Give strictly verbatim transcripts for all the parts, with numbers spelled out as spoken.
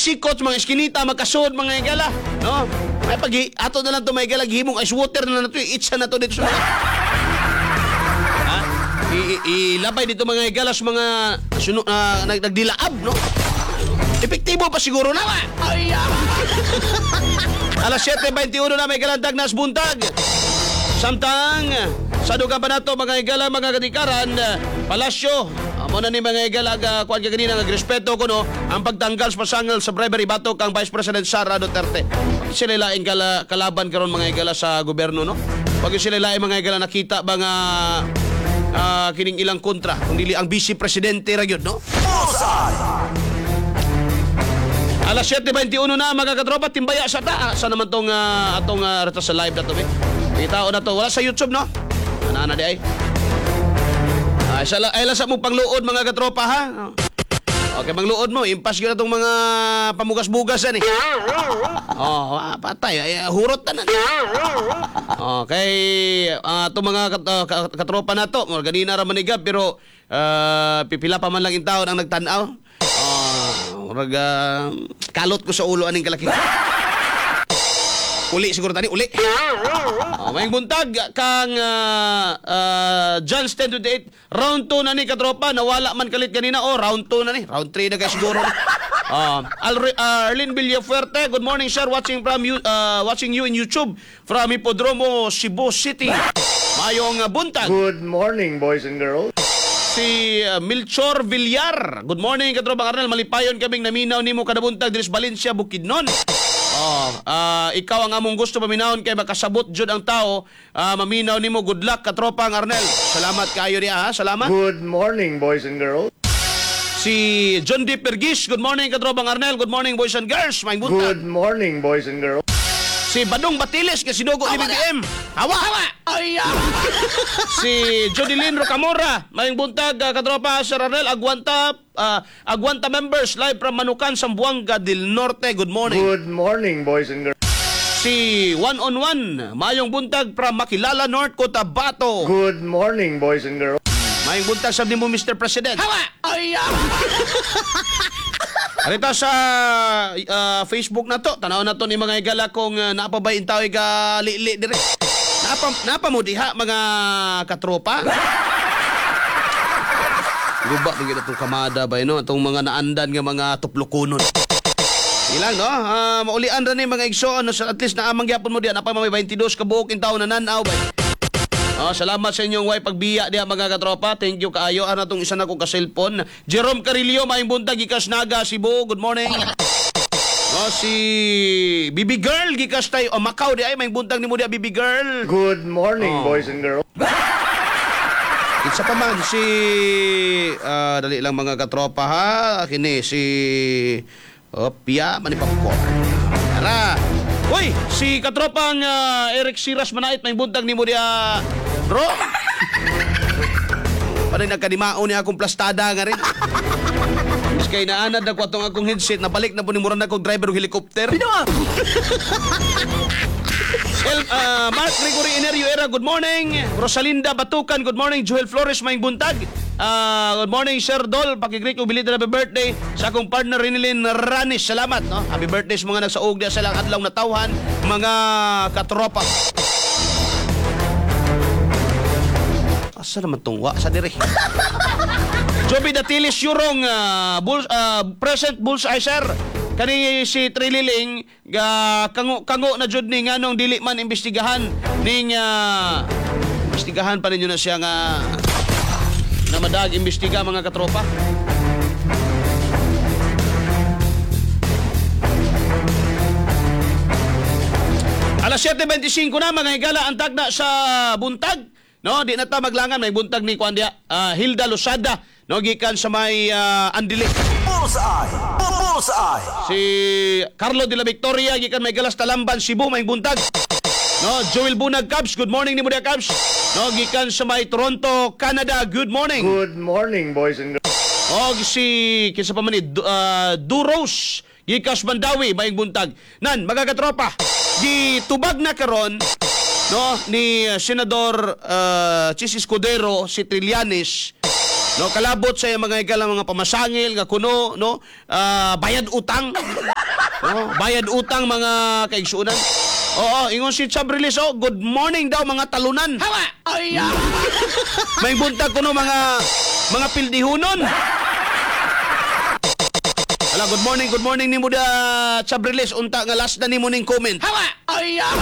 sikot mga iskinita magkasud mga igala, no? May pag ato na lang to mga igala gihimong ice water na nato, itsa na to dito sa mga ha? I- i- ilabay dito mga igala sa mga suno, uh, nag nagdilaab, no? Epektibo pa siguro na ba? Ay, ah. Alas siyete twenty-one na may galandag nas buntag. Samtang sa dugang pa nato mga igala mga katikaran, palasyo. Amo na ni mga igala uh, kuan ka ganina nagrespeto ko no ang pagtanggal sa pasangil sa bribery batok kang Vice President Sara Duterte. Pag sila laing kala, kalaban karon mga igala sa gobyerno no. Pag sila laing mga igala nakita ba nga uh, kining ilang kontra kung dili ang Vice Presidente ra gyud no. Alas siyete twenty-one na mga katropa, timbaya sa ta. Sa naman tong uh, atong uh, rito sa live na to, eh. May tao na to. Wala sa YouTube, no? Ano na di ay? Ay, sa, ay lasa mo pangluod mga katropa, ha? Okay, pangluod mo. Impas yun na tong mga pamugas-bugasan, eh. Oh, ah, patay. Ay, hurot na na. Okay, uh, itong mga kat uh, katropa na to, ganina ra manigab, pero uh, pipila pa man lang yung tao ang nagtanaw. Murag uh, kalot ko sa ulo aning kalaki. Uli siguro tani, uli. Oh, may buntag kang uh, uh, John's ten twenty-eight round two na ni katropa, nawala man kalit kanina. Oh, round two na ni. Round three na guys siguro. Uh, Alri, uh, Arlene Villafuerte, good morning sir, watching from you uh, watching you in YouTube from Hipodromo, Cebu City. Mayong uh, buntag. Good morning boys and girls. Si uh, Milchor Villar. Good morning, katrobang Arnel. Malipayon kaming naminaw nimo kada buntag diri sa Valencia, Bukidnon. Oh, uh, ikaw ang among gusto paminawon kay makasabot jud ang tao. Uh, maminaw nimo, good luck katropang Arnel. Salamat kayo diha, ha? Salamat. Good morning boys and girls. Si John D. Pergis. Good morning, katrobang Arnel. Good morning, boys and girls. May buntag. Good morning boys and girls. Si Badong Batiles nga sinugo ni B B M. Hawa, hawa! Ay, ah. Si Jodilyn Rocamora. Mayong buntag, uh, katropa, Sir Arnel. Agwanta, uh, Agwanta members live from Manukan, Zamboanga del Norte. Good morning. Good morning boys and girls. Si One on One. Mayong buntag from Makilala North, Cotabato. Good morning boys and girls. Mayong buntag, sabi mo, Mister President. Hawa! Ay, ah. Arita sa uh, Facebook na to, tanaw na to ni mga igala kung uh, napabayin tao ka li-li dire. Napa, napa mo diha mga katropa. Guba bigyan itong kamada ba no? Itong mga naandan nga mga tuplukunon. Ilang no? Uh, maulian rin mga igsoon, no? At least naamang gyapon mo diha, napa may twenty-two ka buok in taon na nanaw ba. Oh, salamat sa inyong way pagbiya diha mga katropa. Thank you kaayo. Ano tong isa na ko ka cellphone. Jerome Carillo, maayong buntag gikas Naga, Cebu. Good morning. Oh, si Bibi Girl gikas tay o Macau di ay maayong buntag nimo diha Bibi Girl. Good morning oh. boys and girls. Isa pa man si uh, dali lang mga katropa ha. Kini si Opia Manipapko. Tara. Uy, si katropang uh, Eric Siras Manait may buntag nimo dia, bro. Pare nagkadimao ni akong plastada nga rin. Mas kay naanad na ko atong akong headset, nabalik na po ni murang na akong driver ng helicopter. Pinoa! El, uh, Mark Gregory Enerio Era, good morning. Rosalinda Batukan, good morning. Joel Flores, may buntag. Uh, good morning, Sir Dol. Pakigreet ko, belated happy birthday sa akong partner, Rinilin Ranis. Salamat, no? Happy birthday sa mga nagsaog diya sa lang adlaw na tawhan, mga katropa. Asa naman tong wa sa dire? Joby Datilis Yurong, uh, bull, uh, present Bullseye, sir. Kani si Trililing ga kango kango na jud ni nganong dili man imbestigahan ning uh, imbestigahan pa ninyo na siya nga na madag imbestiga mga katropa. Alas siyete twenty-five na mga higala ang tagna sa buntag. No, di na ta maglangan may buntag ni Kuandia uh, Hilda Losada no gikan sa may uh, Andili. Bullseye! Bullseye! Si Carlo de la Victoria gikan may Galas Talamban, Cebu may buntag. No, Joel Bunag Cubs, good morning ni mo dia Cubs. No, gikan sa may Toronto, Canada, good morning. Good morning boys and girls. Og si kinsa pa man ni uh, Duros gikas Mandawi may buntag. Nan mga katropa, gitubag na karon no ni uh, Senador uh, Chis Escudero si Trillanes. No, kalabot sa mga higala mga pamasangil nga kuno no uh, bayad utang. Oh, bayad utang mga kaigsuunan. Oo, ingon si Chabrilis, oh, good morning daw mga talunan. Hawa! Ay, ah. May buntag ko no mga mga pildihunon. Ala, good morning, good morning ni mo da Chabrilis. Unta nga last na ni mo ning comment. Hawa! Ay, ah.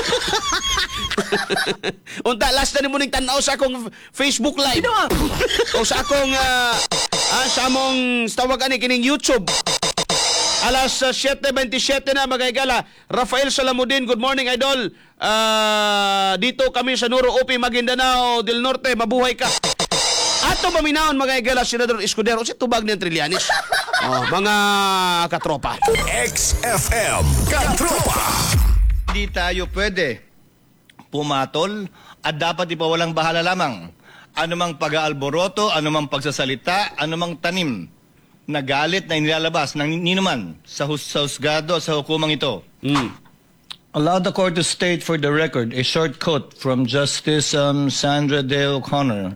Unta last na ni mo ning tanaw sa akong Facebook live. O sa akong uh, ah, sa among tawag ani kining YouTube. Alas uh, seven twenty-seven na magagala. Rafael Salamudin, good morning idol. Uh, dito kami sa Nuro O P Maguindanao del Norte, mabuhay ka. Ato paminaon magagala Senador Escudero si tubag ni Trillanes. Oh, mga katropa. X F M Katropa. Hindi tayo pwede pumatol at dapat ipawalang bahala lamang. Anumang pag-aalboroto, anumang pagsasalita, anumang tanim na galit na inilalabas ng ninuman sa, hus sa husgado sa hukumang ito. Mm. Allow the court to state for the record a short quote from Justice um, Sandra Day O'Connor.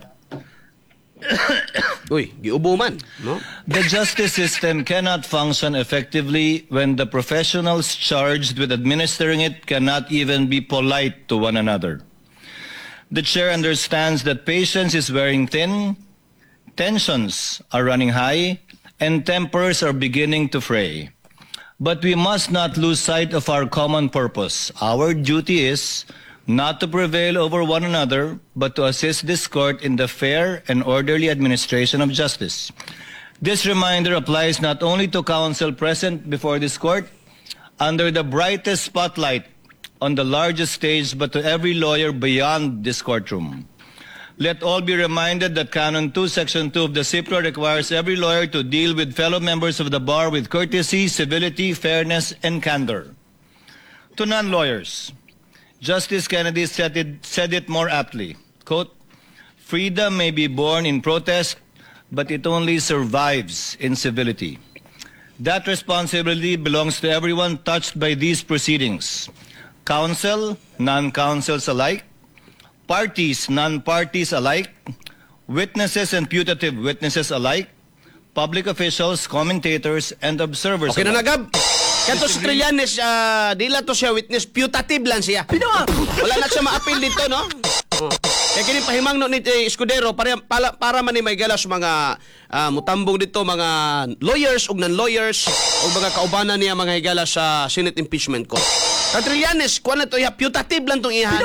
Uy, giubo man, no? The justice system cannot function effectively when the professionals charged with administering it cannot even be polite to one another. The chair understands that patience is wearing thin, tensions are running high, and tempers are beginning to fray. But we must not lose sight of our common purpose. Our duty is not to prevail over one another, but to assist this court in the fair and orderly administration of justice. This reminder applies not only to counsel present before this court, under the brightest spotlight on the largest stage, but to every lawyer beyond this courtroom. Let all be reminded that Canon two, Section two of the CIPRA requires every lawyer to deal with fellow members of the bar with courtesy, civility, fairness, and candor. To non-lawyers, Justice Kennedy said it, said it more aptly, quote, freedom may be born in protest, but it only survives in civility. That responsibility belongs to everyone touched by these proceedings, counsel, non-counsels alike, parties, non-parties alike, witnesses and putative witnesses alike, public officials, commentators, and observers Okay na alike. nagab. Kato si Trillanes, uh, di lang to siya witness, putative lang siya. Wala na siya ma-appeal dito, no? Oh. Kaya kini pahimang no ni eh, Escudero para, para, para man ni may galas mga uh, mutambong dito mga lawyers ug non-lawyers ug mga kaubanan niya mga higala sa Senate impeachment court. At Trillanes, kuha na to, ya, putative lang tong iyan.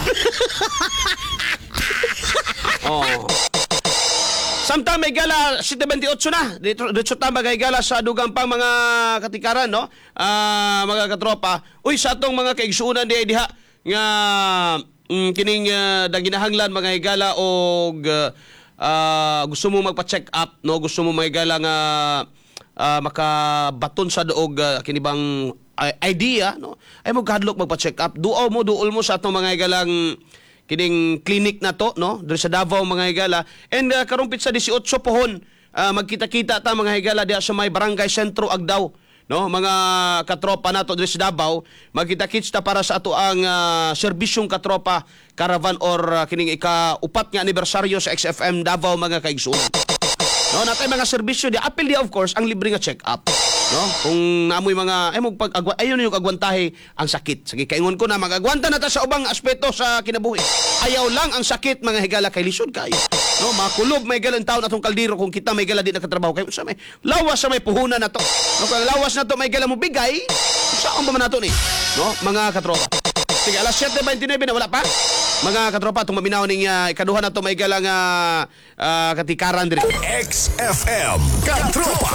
Oh. Samtang may gala seven twenty-eight na. Dito dito ta magay-gala sa dugang pang mga katikaran, no? Ah, mga katropa. Uy, sa atong mga kaigsuunan di diha nga mm, kining uh, daginahanglan mga higala og uh, gusto mo magpa-check up, no? Gusto mo magigala nga uh, makabaton sa doog uh, kinibang uh, idea, no? Ay mo kadlok magpa-check up. Duaw mo, duol mo sa atong mga higalang kining clinic na to, no? Dito sa Davao mga higala. And uh, karumpit sa eighteen pohon, uh, magkita-kita ta mga higala diha sa may barangay sentro Agdao, no? Mga katropa nato dito sa Davao, magkita-kits ta para sa ato ang uh, serbisyong katropa caravan or uh, kining ika-upat nga anibersaryo sa X F M Davao mga kaigsunan. No, natay mga serbisyo di apil di of course ang libre nga check-up. No? Kung naamoy mga ay mo pag ayon yung agwantahe ang sakit. Sige kaingon ko na magagwanta na ta sa ubang aspeto sa kinabuhi. Ayaw lang ang sakit mga higala kay lisod kayo. No, makulob may galang taon atong kaldero kung kita may gala di nakatrabaho kay sa may lawas sa may puhunan na to. No, kung lawas na to may gala mo bigay, saan ba man nato ni? No, mga katropa. Sige, alas seven twenty-nine na wala pa. Mga katropa, itong maminaw ning uh, ikaduhan na ito may galang uh, uh, katikaran diri. X F M Katropa.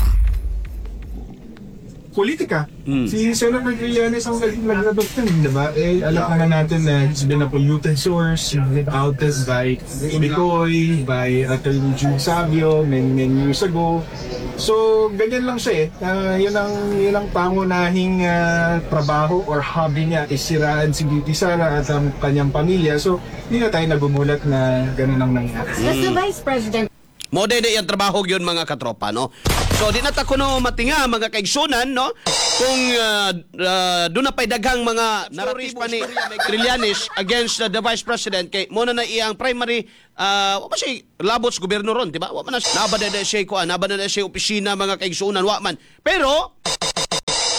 Politika. Hmm. Si Senator Trillanes ang nagradok din, di ba? Eh, alam naman natin na it's been a polluted source, outed by Bicoy, by Attorney Jude Savio many, many years ago. So, ganyan lang siya eh. Uh, yun ang, yun ang pangunahing uh, trabaho or hobby niya is siraan si Beauty Sara at ang kanyang pamilya. So, hindi na tayo nagumulat na ganun ang nangyari. As the Vice President, Mo de yung trabaho yun mga katropa, no? So di na ta kuno matinga mga kaigsunan, no? Kung uh, uh, doon na pa'y daghang mga naratibo pa ni Trillanes against uh, the Vice President kay mo na na iyang primary uh, wa man siya labots gobyerno ron, di ba? Wa man na nabada na siya kuan, nabada na siya opisina mga kaigsunan, wa man. Pero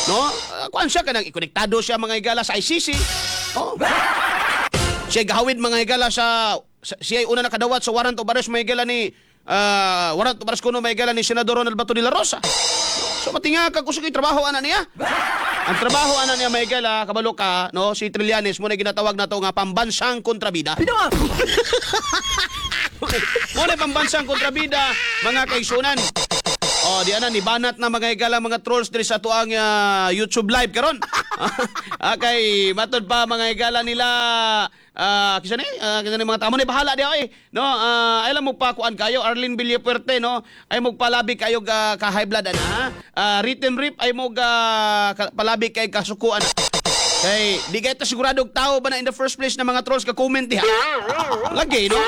uh, kuan siya kanang ikonektado siya mga higala sa I C C. Oh. Siya gahawid mga higala sa, sa siya ay una nakadawat sa warrant of arrest mga higala ni uh, warrant of arrest kuno mga higala ni Senador Ronald Bato de la Rosa. So matinga ka kusog trabaho ana niya. Ang trabaho ana niya may gala kabalo ka no si Trillanes mo na ginatawag nato nga pambansang kontrabida. Mo na pambansang kontrabida mga kaigsunan. Oh, di ana ni banat na mga higala mga trolls diri sa tuang uh, YouTube live karon. ah, kay matod pa mga higala nila ah uh, kisa ni uh, kisa ni mga tamo ni bahala di ay no uh, ay lang mo pa kuan kayo Arlene Villapuerte no ay mo palabi kayo uh, ka high blood ana ha uh, written rip ay mo uh, palabi kay kasukuan kay di kay ta sigurado tao ba na in the first place na mga trolls ka comment diha lagi no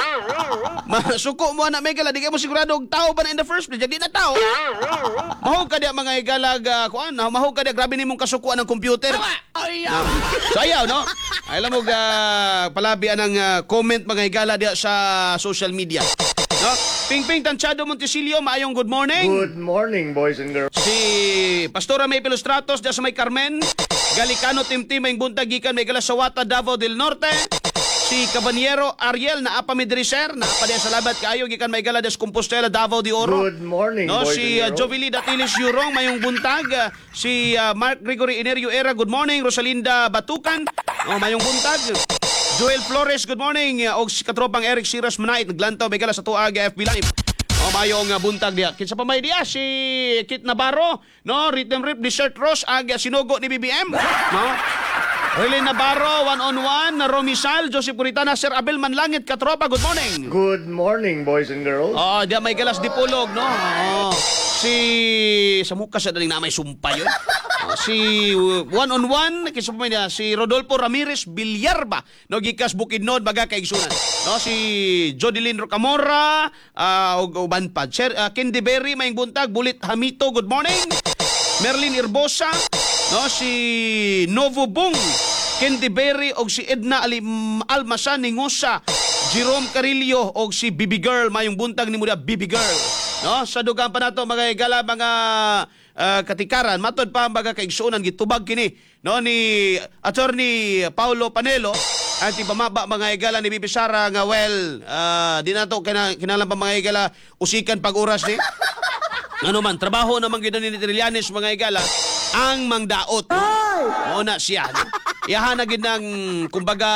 masuko mo na may gala di kay mo sigurado tao ba na in the first place di na tao mahog ka dia mga igalag uh, kuan mahog ka dia grabe nimong kasukuan ng computer no? So ayaw no ay lang mo uh, palabi ang uh, comment mga higala diya sa social media. No? Pingping Tanchado Montesilio, maayong good morning. Good morning, boys and girls. Si Pastora May Pilostratos diya sa May Carmen. Galicano Timtim may buntag gikan may gala Sawata Davao del Norte. Si Cabanyero Ariel na apa midriser na apa diya salamat kaayo gikan may gala des Compostela Davao de Oro. Good morning, No, boys si uh, and girls. Jovili Datilis Yurong mayong buntag. Uh, si uh, Mark Gregory Inerio Era, good morning. Rosalinda Batukan, oh, mayong buntag. Joel Flores, good morning. Uh, og si katropang Eric Siras Manait naglantaw may gala sa tuag F B Live. Oh, mayong uh, buntag diya. Kinsa pa may diya si Kit Navarro, no, Rhythm Rip Desert Ross ag uh, sinugo ni B B M, no? Relay Navarro, one on one, Romisal, Joseph Puritana, Sir Abel Manlangit, Katropa, good morning. Good morning, boys and girls. Oh, diya may galas di pulog, no? Oh, si sa mukha sa daling na may sumpa yun. Oh, si uh, one on one, kisa pa may niya, si Rodolfo Ramirez Villarba, no, gikas Bukidnod, baga kaigsunan. No, si Jodeline Rocamora, uh, og uban pa. Sir, uh, Candy Berry, may buntag, Bulit Hamito, good morning. Merlin Irbosa, no, si Novo Bung, Candy Berry, og si Edna Alim Almasan, Ningosa, Jerome Carillo, og si Bibi Girl, mayong buntag ni Muda, Bibi Girl. No, sa dugang pa nato mga igala, mga uh, katikaran, matod pa mga kaigsunan, gitubag kini, no, ni Attorney Paulo Panelo, ang tipamaba mga igala ni Bibi Sara, nga well, uh, di na to kina, kinalang pa mga igala, usikan pag-uras ni. Ano man, trabaho naman gina ni Trillanes mga igala, ang mangdaot. No? Muna siya. No? Iyahan na ginang, kumbaga,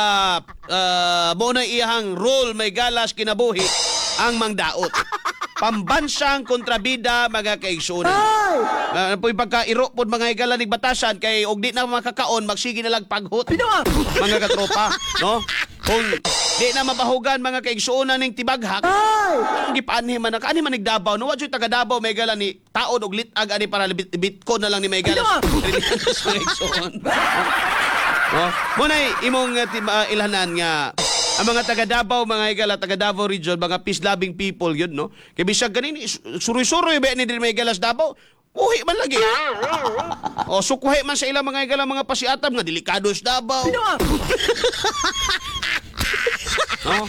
uh, muna iyahang role may galas kinabuhi, ang mangdaot. Pambansang kontrabida mga kaigsunan. Uh, po yung pagkairo po mga igala ng batasan, kay og di na makakaon, magsige na lang paghot. Mga katropa. No? Kung di na mabahugan mga kaigsunan ng tibaghak, ang gipaanhi man, kaani man nagdabaw, no? Wadyo taga Davao, may gala ni taon og litag, ani para bit, bitko na lang ni may gala. Trillanes mga kaigsunan. No? Muna imong uh, tim, uh, ilhanan nga, ang mga taga Davao, mga igala, taga Davao region, mga peace-loving people, yun, no? Kaya bisag ganin, suroy-suroy ba ni din may galas Davao? Uhi man lagi. O, sukwahi man sa ilang mga igala, mga pasiatab, nga delikados Davao. No?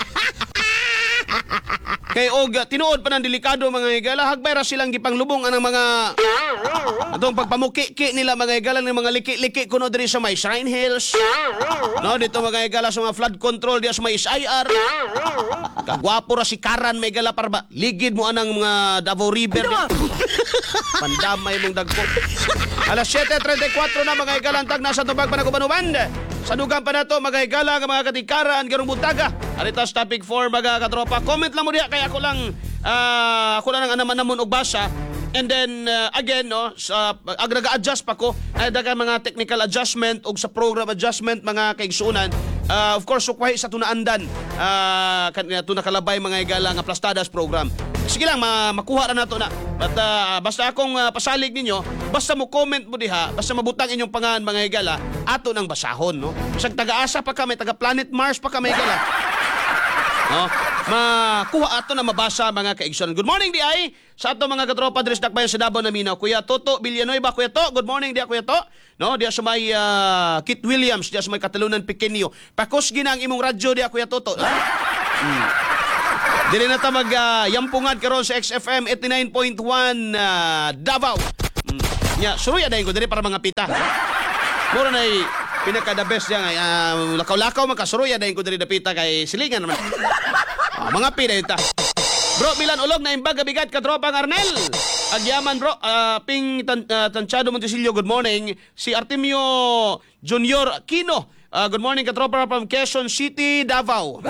Kay og tinuod pa ng delikado mga igala, hagbay ra silang gipanglubong anang mga atong pagpamuki-ki nila mga igala ng mga liki-liki kuno diri sa may Shrine Hills. No, dito mga igala sa mga flood control diya sa may S I R. Kagwapo ra si Karan may igala para ba ligid mo anang mga Davao River. Pandamay mong dagko. Alas siyete trenta y cuatro na mga igala tag nasa tubag pa na Kubanuban. Sa dugang pa na to, mga higala, mga katikaran, garong buntaga. Aritas topic four, mga katropa. Comment lang mo diya, kaya ako lang, uh, ako lang ang anaman-namon og basa. And then, uh, again, no, sa, ag nag-adjust pa ko, ay daga mga technical adjustment o sa program adjustment, mga kaigsunan. Uh, of course, sukwahi sa tunaandan, uh, ito nakalabay mga higala nga Plastadas program. Sige lang, ma makuha na nato na. But uh, basta akong uh, pasalig ninyo, basta mo comment mo diha, basta mabutang inyong pangalan mga higala, ato nang basahon, no? Bisag taga-asa pa kami, taga-planet Mars pa kami higala. No? Makuha ato na mabasa mga kaigsunan. Good morning di ay sa ato mga katropa dres dakbayan sa Davao na Minaw. Kuya Toto Villanueva, Kuya To. Good morning di Kuya To. No, di sa may uh, Kit Williams, di sa may Katalunan Pequeño. Pakos ginang imong radyo di Kuya Toto. Ha? Hmm. Dili na ta mag uh, yampungad karon sa X F M eighty-nine point one uh, Davao. Mm. Nya, suruya dayon ko diri para mga pita. Mura na pinaka the best niya nga uh, lakaw-lakaw makasuruya dahil ko diri dapita kay silingan naman. Ah, mga pina yun ta. Bro, Milan Ulog na imbag bigat ka tropang Arnel. Agyaman bro, uh, Ping tan, uh, Tanchado Montesillo, good morning. Si Artemio Junior Aquino, uh, good morning ka tropa from Quezon City, Davao.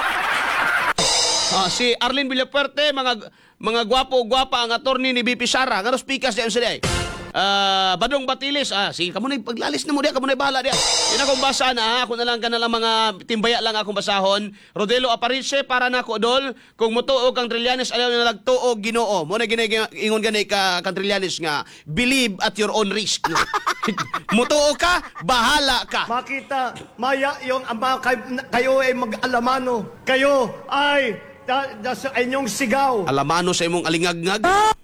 Uh, si Arlene Villapuerte, mga mga gwapo-gwapa ang attorney ni B P Sara. Ngano speakers diyan sa day. Uh, Badong Batilis, ah, sige, kamo na paglalis na mo diya, kamo na bahala diya. Yun akong basa na, ha? Ako na lang ka na lang mga timbaya lang akong basahon. Rodelo Aparice, para na ko, Dol, kung mutuog kang Trillanes, ayaw na nagtuog ginoo. Muna ginay-ingon ganay ka kang Trillanes nga, believe at your own risk. Mutuog ka, bahala ka. Makita, maya yung amba, kay, kayo ay mag-alamano. Kayo ay da, da, sa inyong sigaw. Alamano sa imong alingagngag.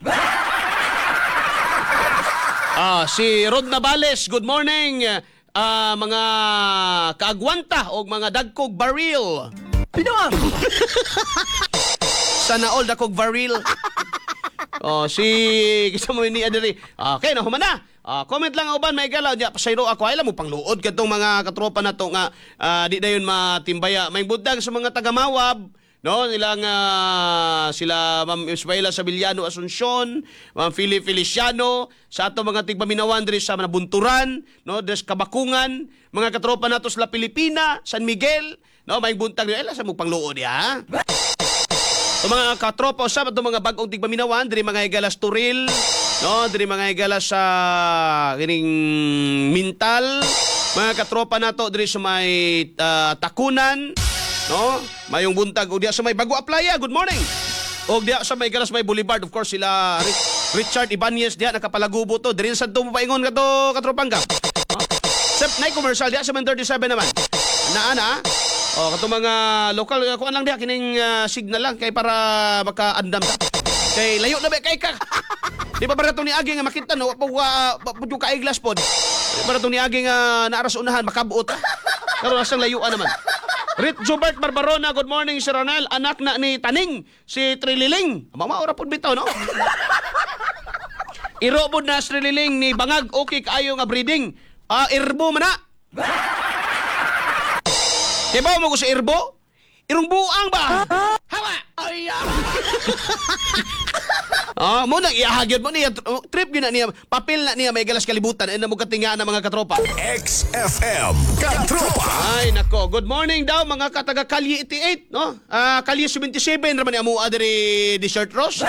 Ah, si Rod Navales, good morning. Ah, mga kaagwanta o mga dagkog baril. Pinuang! Sana all dagkog baril. Oh, si kisa mo ni Adri. Okay, na humana. Ah, comment lang ang uban may galaw diya pasayro ako ay mo pangluod kadtong mga katropa nato nga ah, di dayon matimbaya. May budag sa mga taga-Mawab. No, nilang uh, sila Ma'am Ismaela Sabiliano Asuncion, Ma'am Philip Feliciano, sa ato mga tigpaminawan diri sa Bunturan, no, des Kabakungan, mga katropa nato sa Pilipina, San Miguel, no, may buntag nila sa mo pangluod ya. O mga katropa usab ato mga bag-ong tigpaminawan diri mga igalas Turil, no, diri mga igalas sa uh, kining Mintal, mga katropa nato diri sa may uh, Takunan, no? Mayong buntag o diya sa may Bago Aplaya, good morning. O diya sa may Galas may Boulevard, of course sila Richard Ibanez diya nakapalagubo to. Dirin sa tumo paingon ka to katropangga. Oh. Sep nay commercial diya sa thirty-seven naman. Naa na. O kato mga local kuan lang diya kining uh, signal lang kay para maka-andam ta. Kay layo na ba kay ka. Di ba para to ni Agi nga makita no pag uh, pud ka glass pod. Di para to ni Agi nga naaras unahan makabuot. Karon asang layuan naman. Rit Jobert Barbarona, good morning Sir Ronel. Anak na ni Taning, si Trililing. Mamaura po bitaw, no? Irobod na si Trililing ni Bangag, okay kaayo nga breeding. Ah, uh, irbo man na. Diba mo ko sa irbo? Irong buang ba? Hawa! Ay, ah, mo nang iahagyan mo niya trip gina niya papel na niya may galas kalibutan ay namo katinga na mga katropa. X F M Katropa. Ay nako, good morning daw mga kataga Kalye eighty-eight, no? Ah, Kalye seventy-seven raman ni amo adiri di Shirt Ross.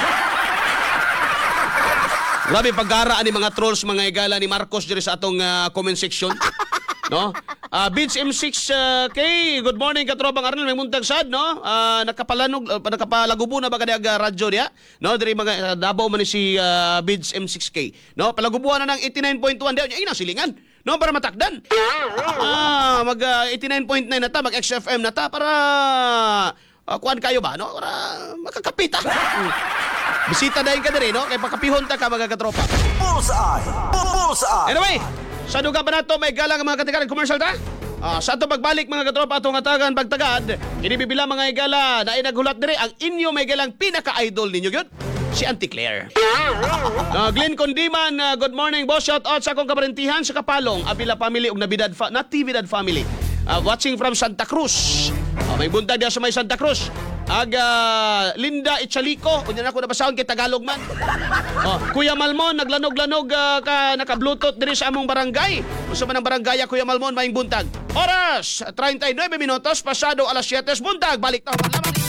Grabe paggaraan ni mga trolls mga igala ni Marcos diri sa atong uh, comment section. No? Uh, Beats M six K, good morning katropang Arnel, may muntag sad, no? Uh, nakapalanog, uh, nakapalagubo na ba kaniag uh, radyo niya? No, diri mga uh, Davao man ni si uh, Beats M six K. No, palagubuhan na ng eighty-nine point one daw. Ay, nasilingan. No, para matakdan. Ah, mag uh, eighty-nine point nine na ta, mag X F M na ta para uh, kuan kayo ba, no? Para makakapita. Bisita dahil ka diri, no? Kay pakapihon ta ka mga katropa. Bullseye. Bullseye. Anyway, sa duga pa na to, may galang mga katigaran commercial ta? Ah, sa ato pagbalik mga katropa atong atagan pagtagad, inibibila mga igala na inaghulat diri ang inyo may galang pinaka-idol ninyo gyud, si Auntie Claire. Uh, Glenn Condiman, uh, good morning boss, shout out sa akong kabarentihan sa Kapalong, Abila family ug Navidad fa- Natividad family. Uh, watching from Santa Cruz. Uh, may buntag diya sa may Santa Cruz. Aga Linda Itchalico, unya na ko nabasahon kay Tagalog man. Oh, Kuya Malmon naglanog-lanog uh, ka naka-bluetooth diri sa among barangay. Unsa man ang barangay Kuya Malmon maing buntag. Oras thirty-nine minutos pasado alas siyete buntag, balik ta man lamang.